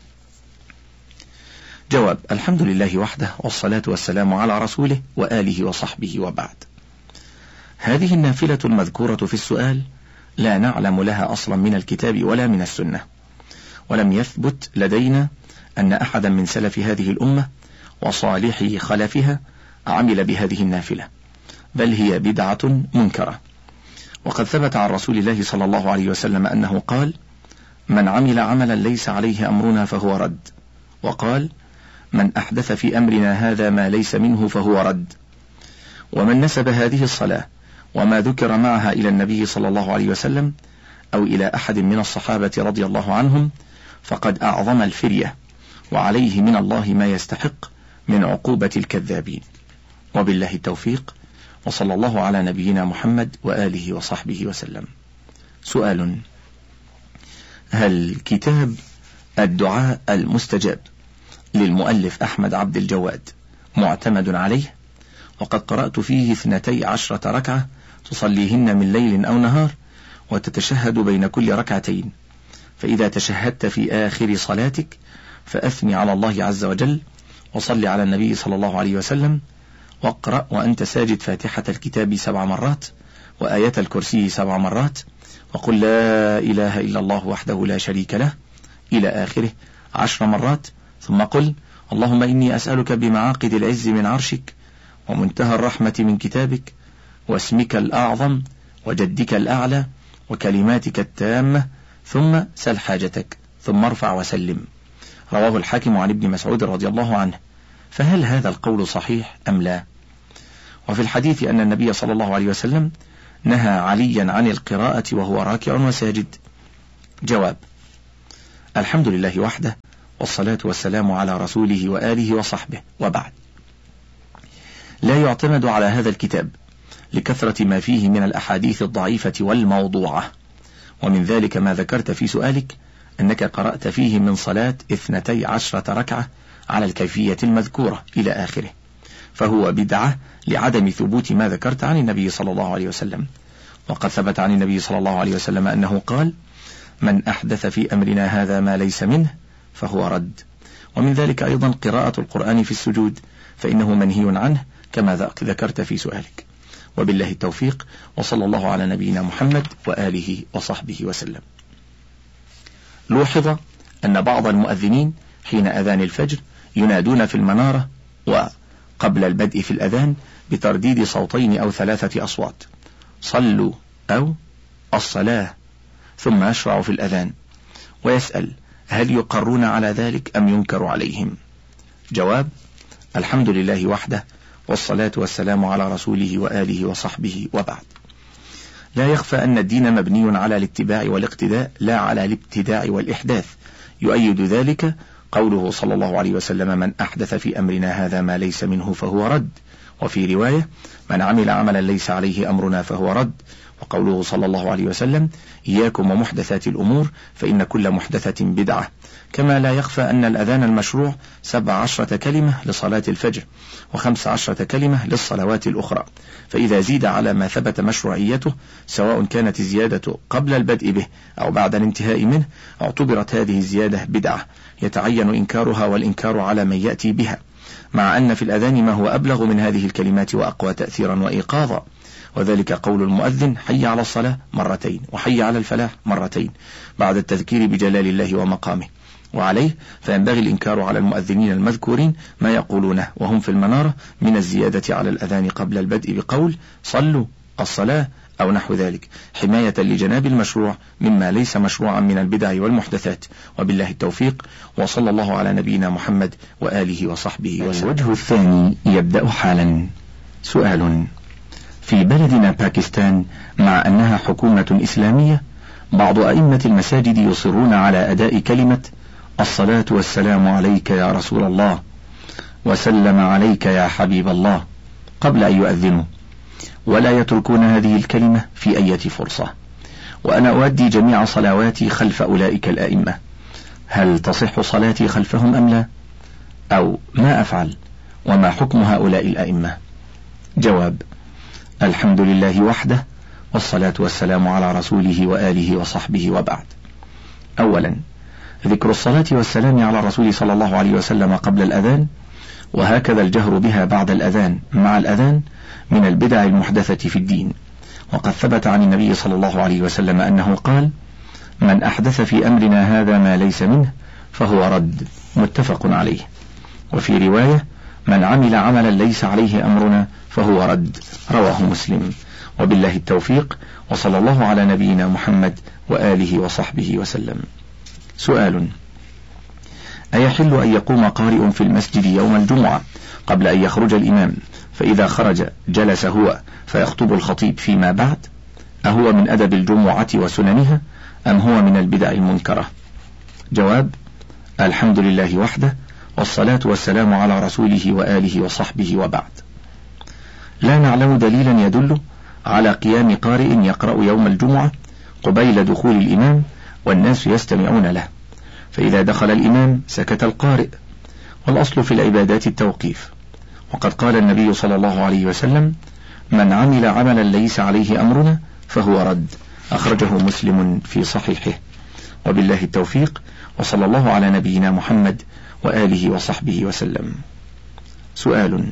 جواب: الحمد لله وحده، والصلاة والسلام على رسوله وآله وصحبه، وبعد. هذه النافلة المذكورة في السؤال لا نعلم لها أصلا من الكتاب ولا من السنة، ولم يثبت لدينا أن أحدا من سلف هذه الأمة وصالحي خلفها عمل بهذه النافلة، بل هي بدعة منكرة. وقد ثبت عن رسول الله صلى الله عليه وسلم أنه قال: من عمل عملا ليس عليه أمرنا فهو رد، وقال: من أحدث في أمرنا هذا ما ليس منه فهو رد. ومن نسب هذه الصلاة وما ذكر معها إلى النبي صلى الله عليه وسلم أو إلى أحد من الصحابة رضي الله عنهم فقد أعظم الفرية، وعليه من الله ما يستحق من عقوبة الكذابين. وبالله التوفيق، وصلى الله على نبينا محمد وآله وصحبه وسلم. سؤال: هل كتاب الدعاء المستجاب للمؤلف أحمد عبد الجواد معتمد عليه؟ وقد قرأت فيه 12 ركعة تصليهن من ليل أو نهار، وتتشهد بين كل ركعتين، فإذا تشهدت في آخر صلاتك فأثني على الله عز وجل، وصل على النبي صلى الله عليه وسلم، واقرأ وأنت ساجد فاتحة الكتاب 7 مرات، وآية الكرسي 7 مرات، وقل لا إله إلا الله وحده لا شريك له إلى آخره 10 مرات، ثم قل: اللهم إني أسألك بمعاقد العز من عرشك ومنتهى الرحمة من كتابك واسمك الأعظم وجدك الأعلى وكلماتك التامة، ثم سل حاجتك، ثم ارفع وسلم. رواه الحاكم عن ابن مسعود رضي الله عنه. فهل هذا القول صحيح أم لا؟ وفي الحديث أن النبي صلى الله عليه وسلم نهى عليا عن القراءة وهو راكع وساجد؟ جواب: الحمد لله وحده، والصلاة والسلام على رسوله وآله وصحبه، وبعد. لا يعتمد على هذا الكتاب لكثرة ما فيه من الأحاديث الضعيفة والموضوعة، ومن ذلك ما ذكرت في سؤالك أنك قرأت فيه من صلاة 12 ركعة على الكيفية المذكورة إلى آخره، فهو بدعة لعدم ثبوت ما ذكرت عن النبي صلى الله عليه وسلم. وقد ثبت عن النبي صلى الله عليه وسلم أنه قال: من أحدث في أمرنا هذا ما ليس منه فهو رد. ومن ذلك أيضا قراءة القرآن في السجود، فإنه منهي عنه كما ذكرت في سؤالك. وبالله التوفيق، وصلى الله على نبينا محمد وآله وصحبه وسلم. لوحظ أن بعض المؤذنين حين أذان الفجر ينادون في المنارة وقبل البدء في الأذان بترديد صوتين أو 3 أصوات: صلوا أو الصلاة، ثم يشرع في الأذان، ويسأل: هل يقرون على ذلك أم ينكر عليهم؟ جواب: الحمد لله وحده، والصلاة والسلام على رسوله وآله وصحبه، وبعد. لا يخفى أن الدين مبني على الاتباع والاقتداء لا على الابتداع والإحداث. يؤيد ذلك قوله صلى الله عليه وسلم: من أحدث في أمرنا هذا ما ليس منه فهو رد. وفي رواية: من عمل عملا ليس عليه أمرنا فهو رد. وقوله صلى الله عليه وسلم: إياكم ومحدثات الأمور فإن كل محدثة بدعة. كما لا يخفى أن الأذان المشروع 17 كلمة لصلاة الفجر، و15 كلمة للصلوات الأخرى، فإذا زيد على ما ثبت مشروعيته سواء كانت الزيادة قبل البدء به أو بعد الانتهاء منه اعتبرت هذه الزيادة بدعة يتعين إنكارها والإنكار على من يأتي بها، مع أن في الأذان ما هو أبلغ من هذه الكلمات وأقوى تأثيرا وإيقاظا، وذلك قول المؤذن: حي على الصلاة مرتين، وحي على الفلاح مرتين، بعد التذكير بجلال الله ومقامه. وعليه فينبغي الإنكار على المؤذنين المذكورين ما يقولونه وهم في المنارة من الزيادة على الأذان قبل البدء بقول: صلوا الصلاة أو نحو ذلك، حماية لجناب المشروع مما ليس مشروعا من البدع والمحدثات. وبالله التوفيق، وصلى الله على نبينا محمد وآله وصحبه وسلم. الوجه الثاني يبدأ حالا. سؤال: في بلدنا باكستان مع أنها حكومة إسلامية بعض أئمة المساجد يصرون على أداء كلمة الصلاة والسلام عليك يا رسول الله وسلم عليك يا حبيب الله قبل أن يؤذنوا، ولا يتركون هذه الكلمة في أي فرصة، وأنا أؤدي جميع صلواتي خلف أولئك الأئمة، هل تصح صلاتي خلفهم أم لا؟ أو ما أفعل؟ وما حكم هؤلاء الأئمة؟ جواب: الحمد لله وحده، والصلاة والسلام على رسوله وآله وصحبه، وبعد. أولا، ذكر الصلاة والسلام على الرسول صلى الله عليه وسلم قبل الأذان، وهكذا الجهر بها بعد الأذان مع الأذان، من البدع المحدثة في الدين. وقد ثبت عن النبي صلى الله عليه وسلم أنه قال: من أحدث في أمرنا هذا ما ليس منه فهو رد، متفق عليه. وفي رواية: من عمل عملا ليس عليه أمرنا فهو رد، رواه مسلم. وبالله التوفيق، وصلى الله على نبينا محمد وآله وصحبه وسلم. سؤال: أيحل أن يقوم قارئ في المسجد يوم الجمعة قبل أن يخرج الإمام، فإذا خرج جلس هو فيخطب الخطيب فيما بعد؟ أهو من أدب الجمعة وسننها أم هو من البدع المنكرة؟ جواب: الحمد لله وحده، والصلاة والسلام على رسوله وآله وصحبه، وبعد. لا نعلم دليلا يدل على قيام قارئ يقرأ يوم الجمعة قبيل دخول الإمام والناس يستمعون له، فإذا دخل الإمام سكت القارئ، والأصل في العبادات التوقيف. وقد قال النبي صلى الله عليه وسلم: من عمل عملا ليس عليه أمرنا فهو رد، أخرجه مسلم في صحيحه. وبالله التوفيق، وصلى الله على نبينا محمد وآله وصحبه وسلم. سؤال: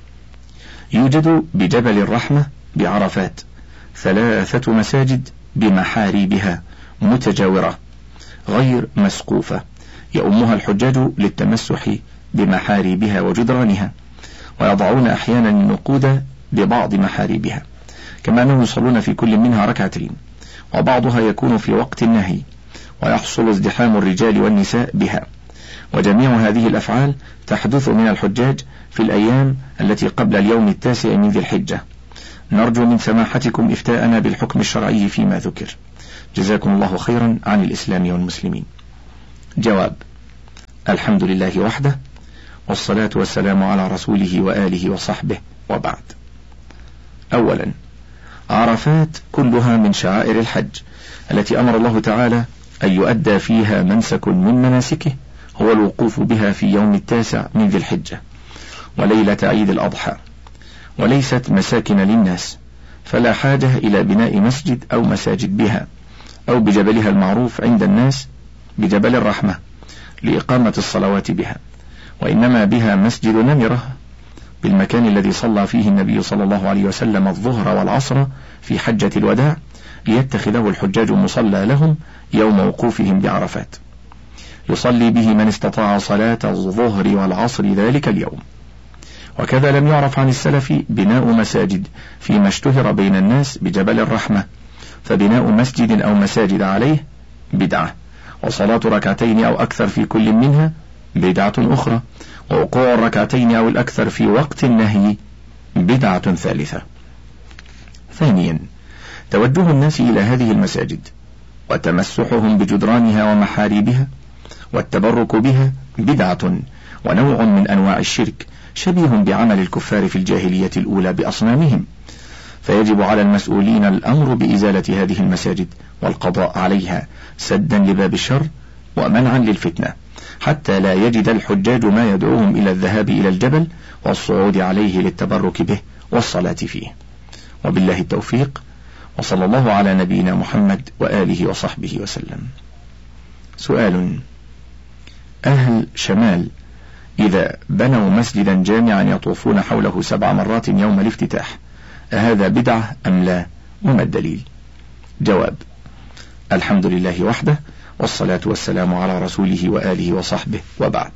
يوجد بجبل الرحمة بعرفات 3 مساجد بمحاريبها متجاورة غير مسقوفة، يؤمها الحجاج للتمسح بمحاريبها وجدرانها، ويضعون أحيانا النقود ببعض محاريبها، كما أنهم يصلون في كل منها 2 ركعتين، وبعضها يكون في وقت النهي، ويحصل ازدحام الرجال والنساء بها. وجميع هذه الأفعال تحدث من الحجاج في الأيام التي قبل اليوم 9 من ذي الحجة، نرجو من سماحتكم إفتاءنا بالحكم الشرعي فيما ذكر، جزاكم الله خيرا عن الإسلام والمسلمين. جواب: الحمد لله وحده، والصلاة والسلام على رسوله وآله وصحبه، وبعد. أولا، عرفات كلها من شعائر الحج التي أمر الله تعالى أن يؤدى فيها منسك من مناسكه هو الوقوف بها في يوم 9 من ذي الحجة وليلة عيد الأضحى، وليست مساكن للناس، فلا حاجة إلى بناء مسجد أو مساجد بها أو بجبلها المعروف عند الناس بجبل الرحمة لإقامة الصلوات بها، وإنما بها مسجد نمرة بالمكان الذي صلى فيه النبي صلى الله عليه وسلم الظهر والعصر في حجة الوداع، ليتخذه الحجاج مصلى لهم يوم وقوفهم بعرفات، يصلي به من استطاع صلاة الظهر والعصر ذلك اليوم. وكذا لم يعرف عن السلف بناء مساجد فيما اشتهر بين الناس بجبل الرحمة، فبناء مسجد أو مساجد عليه بدعة، وصلاة ركعتين أو أكثر في كل منها بدعة أخرى، ووقوع الركعتين أو الأكثر في وقت النهي بدعة ثالثة. ثانيا، توجه الناس إلى هذه المساجد وتمسحهم بجدرانها ومحاريبها والتبرك بها بدعة ونوع من أنواع الشرك شبيه بعمل الكفار في الجاهلية الأولى بأصنامهم، فيجب على المسؤولين الأمر بإزالة هذه المساجد والقضاء عليها سدا لباب الشر ومنعا للفتنة، حتى لا يجد الحجاج ما يدعوهم إلى الذهاب إلى الجبل والصعود عليه للتبرك به والصلاة فيه. وبالله التوفيق، وصلى الله على نبينا محمد وآله وصحبه وسلم. سؤال: أهل شمال إذا بنوا مسجدا جامعا يطوفون حوله 7 مرات يوم الافتتاح، أهذا بدعة أم لا؟ وما الدليل؟ جواب: الحمد لله وحده، والصلاة والسلام على رسوله وآله وصحبه، وبعد.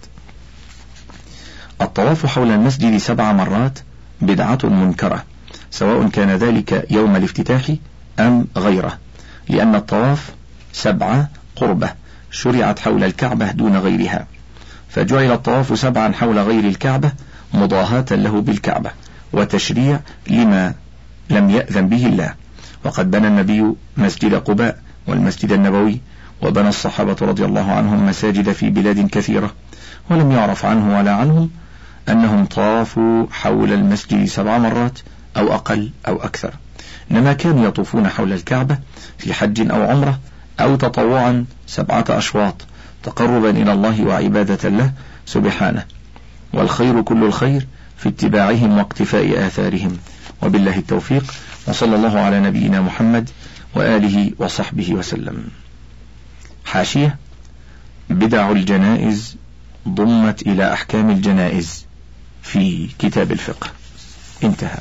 الطواف حول المسجد 7 مرات بدعة منكرة، سواء كان ذلك يوم الافتتاح أم غيره، لأن الطواف 7 قربة شرعت حول الكعبة دون غيرها، فجعل الطواف 7 حول غير الكعبة مضاهاة له بالكعبة وتشريع لما لم يأذن به الله. وقد بنى النبي مسجد قباء والمسجد النبوي، وبنى الصحابة رضي الله عنهم مساجد في بلاد كثيرة، ولم يعرف عنه ولا عنهم أنهم طافوا حول المسجد 7 مرات أو أقل أو أكثر، إنما كانوا يطوفون حول الكعبة في حج أو عمرة أو تطوعا 7 أشواط تقربا إلى الله وعبادة له سبحانه، والخير كل الخير في اتباعهم واقتفاء آثارهم. وبالله التوفيق، وصلى الله على نبينا محمد وآله وصحبه وسلم. حاشية: بدع الجنائز ضمت إلى أحكام الجنائز في كتاب الفقه. انتهى.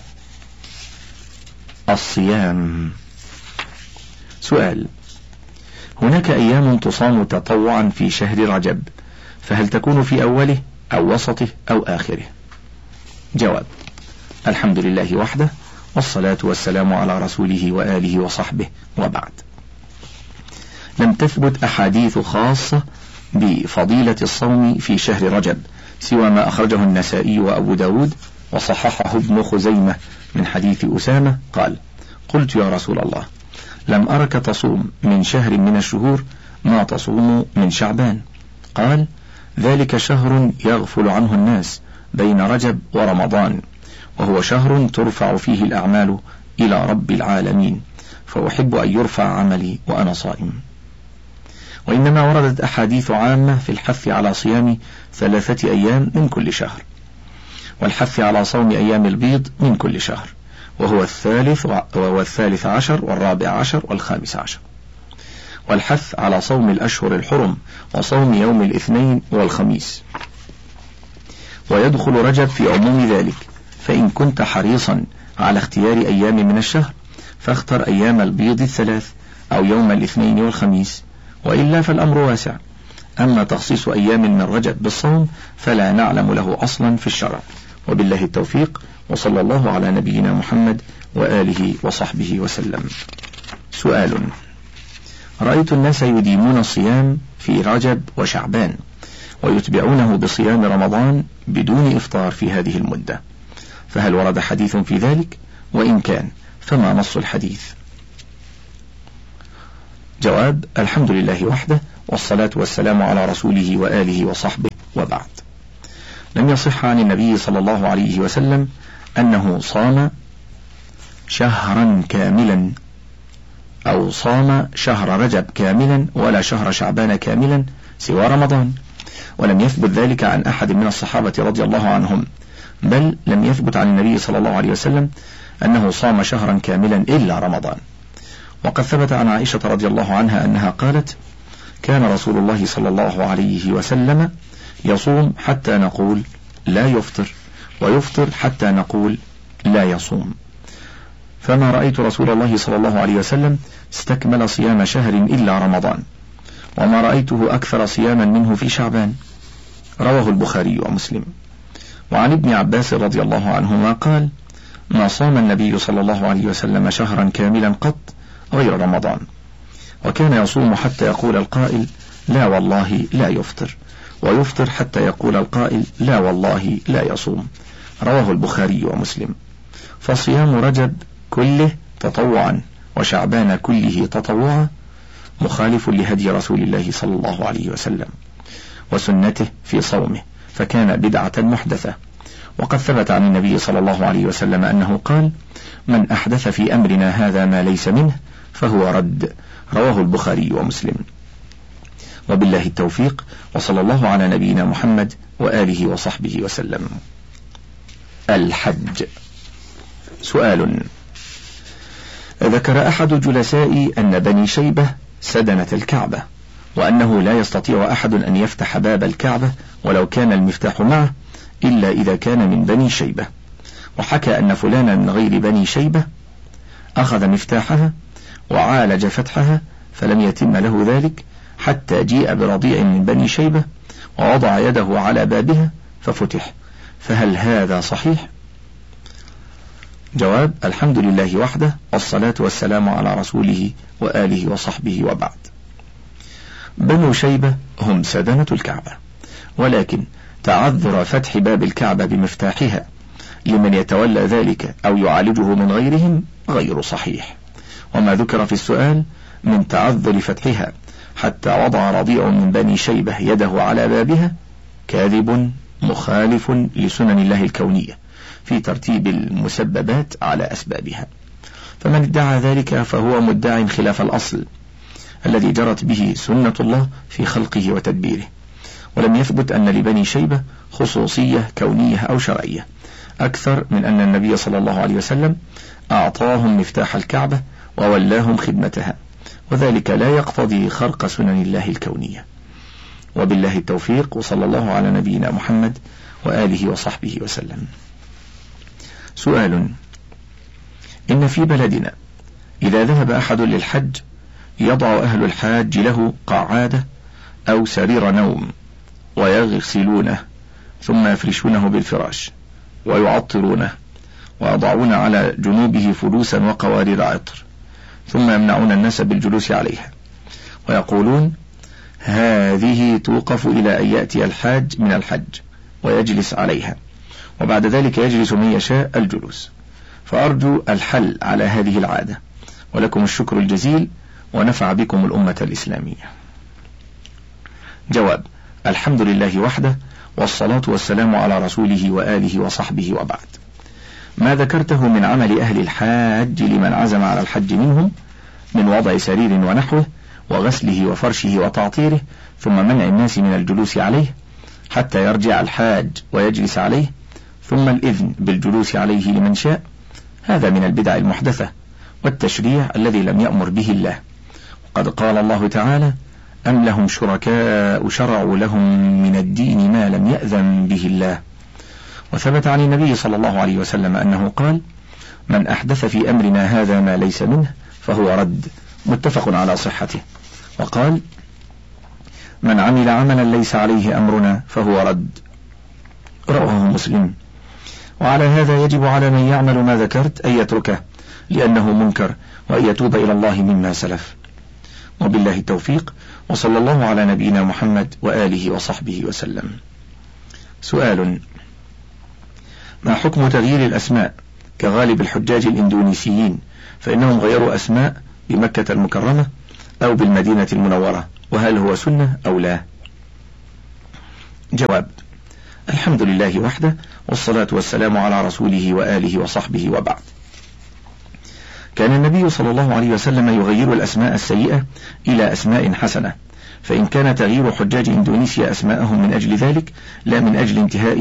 الصيام. سؤال: هناك أيام تصام تطوعا في شهر رجب، فهل تكون في أوله أو وسطه أو آخره؟ جواب: الحمد لله وحده، والصلاة والسلام على رسوله وآله وصحبه، وبعد. لم تثبت أحاديث خاصة بفضيلة الصوم في شهر رجب سوى ما أخرجه النسائي وأبو داود وصححه ابن خزيمة من حديث أسامة قال: قلت يا رسول الله، لم أرك تصوم من شهر من الشهور ما تصوم من شعبان. قال: ذلك شهر يغفل عنه الناس بين رجب ورمضان، وهو شهر ترفع فيه الأعمال إلى رب العالمين، فأحب أن يرفع عملي وأنا صائم. وإنما وردت أحاديث عامة في الحث على صيام 3 أيام من كل شهر، والحث على صوم أيام البيض من كل شهر، وهو 13 و14 و15، والحث على صوم الأشهر الحرم وصوم يوم الاثنين والخميس. ويدخل رجب في عموم ذلك، فإن كنت حريصا على اختيار أيام من الشهر فاختر أيام البيض 3 أو يوم الاثنين والخميس، وإلا فالأمر واسع. أما تخصيص أيام من رجب بالصوم فلا نعلم له أصلا في الشرع. وبالله التوفيق، وصلى الله على نبينا محمد وآله وصحبه وسلم. سؤال: رأيت الناس يديمون الصيام في رجب وشعبان ويتبعونه بصيام رمضان بدون إفطار في هذه المدة، فهل ورد حديث في ذلك؟ وإن كان فما نص الحديث؟ جواب: الحمد لله وحده، والصلاة والسلام على رسوله وآله وصحبه، وبعد. لم يصح عن النبي صلى الله عليه وسلم أنه صام شهرا كاملا أو صام شهر رجب كاملا ولا شهر شعبان كاملا سوى رمضان، ولم يثبت ذلك عن أحد من الصحابة رضي الله عنهم، بل لم يثبت عن النبي صلى الله عليه وسلم أنه صام شهرا كاملا إلا رمضان. وقد ثبت عن عائشة رضي الله عنها أنها قالت: كان رسول الله صلى الله عليه وسلم يصوم حتى نقول لا يفطر، ويفطر حتى نقول لا يصوم. فما رأيت رسول الله صلى الله عليه وسلم استكمل صيام شهر إلا رمضان، وما رأيته أكثر صياما منه في شعبان. رواه البخاري ومسلم. وعن ابن عباس رضي الله عنهما قال: ما صام النبي صلى الله عليه وسلم شهرا كاملا قط غير رمضان، وكان يصوم حتى يقول القائل لا والله لا يفطر، ويفطر حتى يقول القائل لا والله لا يصوم. رواه البخاري ومسلم. فصيام رجب كله تطوعا وشعبان كله تطوعا مخالف لهدي رسول الله صلى الله عليه وسلم وسنته في صومه، فكان بدعة محدثة. وقد ثبت عن النبي صلى الله عليه وسلم أنه قال: من أحدث في أمرنا هذا ما ليس منه فهو رد. رواه البخاري ومسلم. وبالله التوفيق، وصلى الله على نبينا محمد وآله وصحبه وسلم. الحج. سؤال: ذكر أحد جلسائي أن بني شيبة سدنة الكعبة، وأنه لا يستطيع أحد أن يفتح باب الكعبة ولو كان المفتاح معه إلا إذا كان من بني شيبة، وحكى أن فلانا من غير بني شيبة أخذ مفتاحها وعالج فتحها فلم يتم له ذلك حتى جيء برضيع من بني شيبة ووضع يده على بابها ففتح، فهل هذا صحيح؟ جواب: الحمد لله وحده، والصلاة والسلام على رسوله وآله وصحبه، وبعد. بنو شيبة هم سدنة الكعبة، ولكن تعذر فتح باب الكعبة بمفتاحها لمن يتولى ذلك أو يعالجه من غيرهم غير صحيح. وما ذكر في السؤال من تعذر فتحها حتى وضع رضيع من بني شيبة يده على بابها كاذب مخالف لسنن الله الكونية في ترتيب المسببات على أسبابها، فمن ادعى ذلك فهو مدع خلاف الأصل الذي جرت به سنة الله في خلقه وتدبيره. ولم يثبت أن لبني شيبة خصوصية كونية أو شرعية أكثر من أن النبي صلى الله عليه وسلم أعطاهم مفتاح الكعبة وولاهم خدمتها، وذلك لا يقتضي خرق سنن الله الكونية. وبالله التوفيق، وصلى الله على نبينا محمد وآله وصحبه وسلم. سؤال: إن في بلدنا إذا ذهب أحد للحج يضع أهل الحاج له قعادة أو سرير نوم ويغسلونه ثم يفرشونه بالفراش ويعطرونه ويضعون على جنوبه فلوسا وقوارير عطر، ثم يمنعون الناس بالجلوس عليها ويقولون هذه توقف إلى أن يأتي الحاج من الحج ويجلس عليها، وبعد ذلك يجلس من يشاء الجلوس. فأرجو الحل على هذه العادة، ولكم الشكر الجزيل ونفع بكم الأمة الإسلامية. جواب: الحمد لله وحده، والصلاة والسلام على رسوله وآله وصحبه، وبعد. ما ذكرته من عمل أهل الحاج لمن عزم على الحج منهم من وضع سرير ونحوه وغسله وفرشه وتعطيره ثم منع الناس من الجلوس عليه حتى يرجع الحاج ويجلس عليه ثم الإذن بالجلوس عليه لمن شاء، هذا من البدع المحدثة والتشريع الذي لم يأمر به الله. وقد قال الله تعالى: أم لهم شركاء شرعوا لهم من الدين ما لم يأذن به الله. وثبت عن النبي صلى الله عليه وسلم أنه قال: من أحدث في أمرنا هذا ما ليس منه فهو رد، متفق على صحته. وقال: من عمل عملا ليس عليه أمرنا فهو رد، رواه مسلم. وعلى هذا يجب على من يعمل ما ذكرت أن يتركه لأنه منكر، وأن يتوب إلى الله مما سلف. وبالله التوفيق، وصلى الله على نبينا محمد وآله وصحبه وسلم. سؤال: ما حكم تغيير الأسماء كغالب الحجاج الإندونيسيين، فإنهم غيروا أسماء بمكة المكرمة أو بالمدينة المنورة، وهل هو سنة أو لا؟ جواب: الحمد لله وحده، والصلاة والسلام على رسوله وآله وصحبه، وبعد. كان النبي صلى الله عليه وسلم يغير الأسماء السيئة إلى أسماء حسنة، فإن كان تغيير حجاج إندونيسيا أسماءهم من أجل ذلك لا من أجل انتهاء